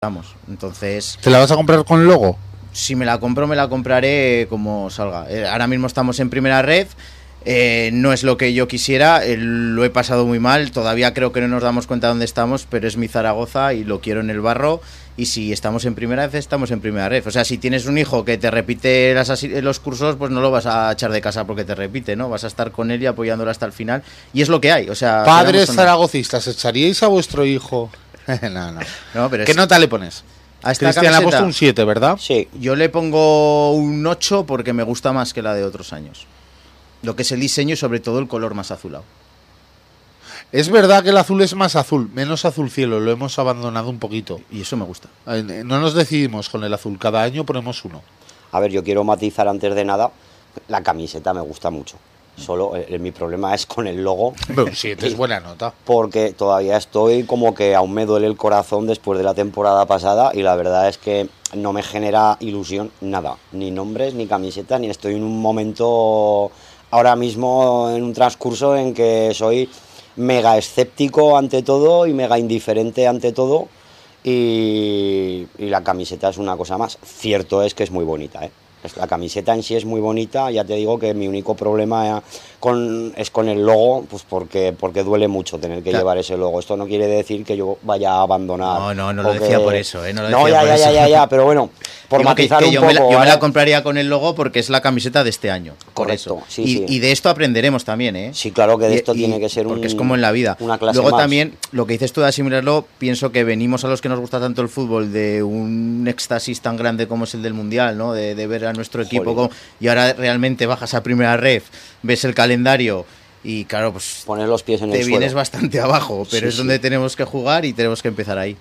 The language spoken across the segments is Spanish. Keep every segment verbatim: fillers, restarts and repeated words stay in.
Vamos, entonces... ¿Te la vas a comprar con logo? Si me la compro, me la compraré como salga. Eh, ahora mismo estamos en primera red, eh, no es lo que yo quisiera, eh, lo he pasado muy mal, todavía creo que no nos damos cuenta de dónde estamos, pero es mi Zaragoza y lo quiero en el barro, y si estamos en primera red, estamos en primera red. O sea, si tienes un hijo que te repite las asi- los cursos, pues no lo vas a echar de casa porque te repite, ¿no? Vas a estar con él y apoyándolo hasta el final, y es lo que hay. O sea, Padres zaragocistas, ¿echaríais a vuestro hijo? no, no. no, pero ¿Qué es... nota le pones? A esta Cristian le ha camiseta, puesto un siete, ¿verdad? Sí. Yo le pongo un ocho porque me gusta más que la de otros años. Lo que es el diseño y sobre todo el color más azulado. Es verdad que el azul es más azul, menos azul cielo, lo hemos abandonado un poquito. Y eso me gusta. Eh, No nos decidimos con el azul, cada año ponemos uno. A ver, yo quiero matizar antes de nada, la camiseta me gusta mucho. Solo eh, mi problema es con el logo. Pero un siete es buena nota. Porque todavía estoy como que aún me duele el corazón después de la temporada pasada y la verdad es que no me genera ilusión nada, ni nombres, ni camisetas, ni estoy en un momento ahora mismo en un transcurso en que soy mega escéptico ante todo y mega indiferente ante todo y, y la camiseta es una cosa más. Cierto es que es muy bonita, ¿eh? La camiseta en sí es muy bonita, ya te digo que mi único problema con, es con el logo, pues porque, porque duele mucho tener que claro. llevar ese logo. Esto no quiere decir que yo vaya a abandonar. No, no, no lo que... decía por eso, ¿eh? No, lo no decía ya, por ya, eso. ya, ya, ya, pero bueno, por Digo matizar que, que un yo poco. Me la, yo ¿vale? me la compraría con el logo porque es la camiseta de este año. Correcto, por eso. sí, y, sí. y de esto aprenderemos también, ¿eh? Sí, claro que de esto y, tiene y que ser un, porque es como en la vida. Una clase Luego más. también, lo que dices tú de asimilarlo, pienso que venimos a los que nos gusta tanto el fútbol de un éxtasis tan grande como es el del Mundial, ¿no? De, de ver a nuestro equipo como, y ahora realmente bajas a primera ref, ves el calendario y claro, pues poner los pies en te el vienes suelo. bastante abajo, pero Sí, es sí. donde tenemos que jugar y tenemos que empezar ahí.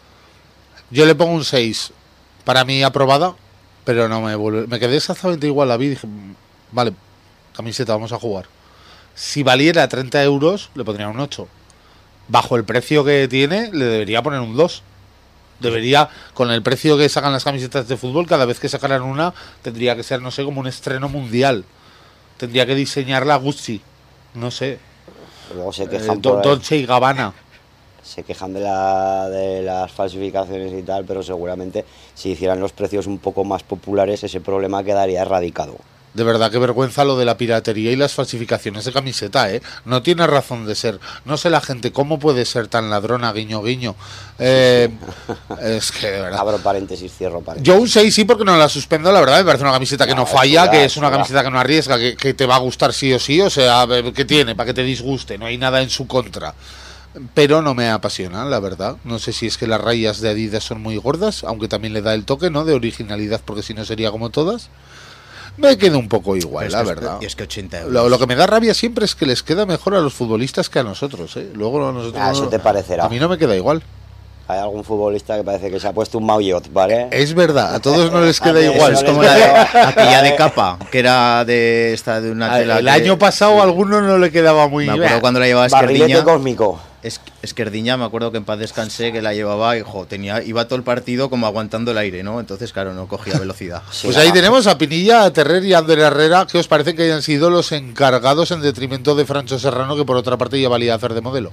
Yo le pongo un seis. Para mí aprobada, pero no me vuelve. Me quedé exactamente igual, la vi y dije, vale, camiseta, vamos a jugar. Si valiera treinta euros, le pondría un ocho. Bajo el precio que tiene, le debería poner un dos. Debería, con el precio que sacan las camisetas de fútbol, cada vez que sacaran una, tendría que ser, no sé, como un estreno mundial. Tendría que diseñarla Gucci. No sé. Luego se Eh, quejan, Do- por ahí, Dolce y Gabbana. se quejan de, la, de las falsificaciones y tal, pero seguramente si hicieran los precios un poco más populares, ese problema quedaría erradicado. De verdad, qué vergüenza lo de la piratería y las falsificaciones de camiseta, ¿eh? No tiene razón de ser. No sé la gente cómo puede ser tan ladrona, guiño, guiño. Eh, es que, de verdad. Abro paréntesis, cierro paréntesis. Yo un seis sí porque no la suspendo, la verdad. Me parece una camiseta que No, no es falla, chula, que es es una chula. camiseta que no arriesga, que, que te va a gustar sí o sí. O sea, ¿qué tiene? Para que te disguste. No hay nada en su contra. Pero no me apasiona, la verdad. No sé si es que las rayas de Adidas son muy gordas, aunque también le da el toque, ¿no? De originalidad, porque si no sería como todas. Me queda un poco igual, Pero la es que, verdad. Y es que ochenta euros. Lo, lo que me da rabia siempre es que les queda mejor a los futbolistas que a nosotros, ¿eh? Luego a nosotros... Ah, eso no- te parecerá. A mí no me queda igual. Hay algún futbolista que parece que se ha puesto un maillot, ¿vale? Es verdad, a todos no les A queda ver, igual. Eso es no como les la de, queda- aquella de capa, que era de esta de una A- tela. El que- año pasado a alguno no le quedaba muy Me acuerdo bien. cuando la llevaba Barrilete Esquerdiña. cósmico. Es, Esquerdiña, me acuerdo que en paz descansé, que la llevaba y jo, tenía, iba todo el partido como aguantando el aire, ¿no? Entonces, claro, no cogía velocidad. Sí, Pues la- ahí tenemos a Pinilla, a Terrer y a Ander Herrera, que os parece que hayan sido los encargados en detrimento de Francho Serrano, que por otra parte ya valía hacer de modelo.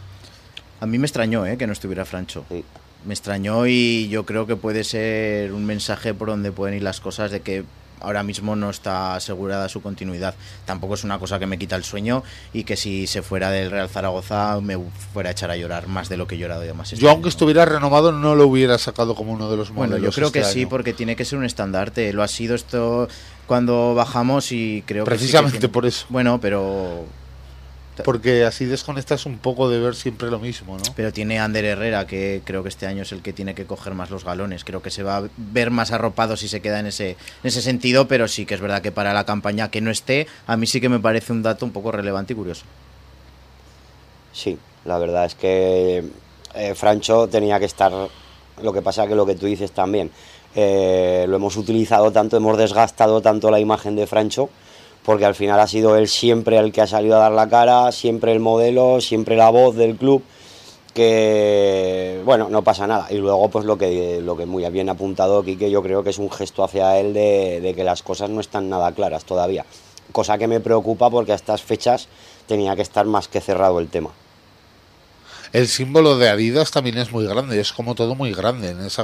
A mí me extrañó, ¿eh? Que no estuviera Francho. Sí. Me extrañó y yo creo que puede ser un mensaje por donde pueden ir las cosas de que ahora mismo no está asegurada su continuidad. Tampoco es una cosa que me quita el sueño y que si se fuera del Real Zaragoza me fuera a echar a llorar más de lo que he llorado y demás. este Yo, aunque año. estuviera renovado, no lo hubiera sacado como uno de los modelos. Bueno, yo creo este que sí, año. porque tiene que ser un estandarte. Lo ha sido esto cuando bajamos y creo que sí que Precisamente tiene- por eso. Bueno, pero Porque así desconectas un poco de ver siempre lo mismo, ¿no? pero tiene Ander Herrera, que creo que este año es el que tiene que coger más los galones. Creo que se va a ver más arropado si se queda en ese, en ese sentido, pero sí que es verdad que para la campaña que no esté, a mí sí que me parece un dato un poco relevante y curioso. Sí, la verdad es que eh, Francho tenía que estar. Lo que pasa que lo que tú dices también, eh, lo hemos utilizado tanto, hemos desgastado tanto la imagen de Francho, porque al final ha sido él siempre el que ha salido a dar la cara, siempre el modelo, siempre la voz del club, que bueno, no pasa nada. Y luego pues lo que, lo que muy bien apuntado Quique, yo creo que es un gesto hacia él de, de que las cosas no están nada claras todavía, cosa que me preocupa porque a estas fechas tenía que estar más que cerrado el tema. El símbolo de Adidas también es muy grande, es como todo muy grande en esa